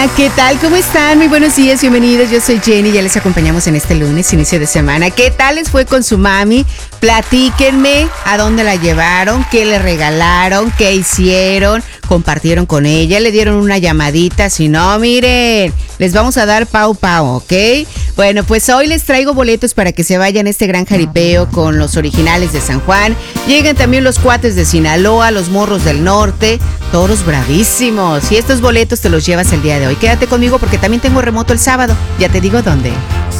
¿qué tal? ¿Cómo están? Muy buenos días, bienvenidos. Yo soy Jenny, ya les acompañamos en este lunes, inicio de semana. ¿Qué tal les fue con su mami? Platíquenme a dónde la llevaron, qué le regalaron, qué hicieron, compartieron con ella, le dieron una llamadita. Si no, miren, les vamos a dar pau pau, ¿ok? Bueno, pues hoy les traigo boletos para que se vayan a este gran jaripeo con los originales de San Juan. Llegan también los cuates de Sinaloa, los morros del norte, toros bravísimos. Y estos boletos te los llevas el día de hoy. Quédate conmigo porque también tengo remoto el sábado. Ya te digo dónde.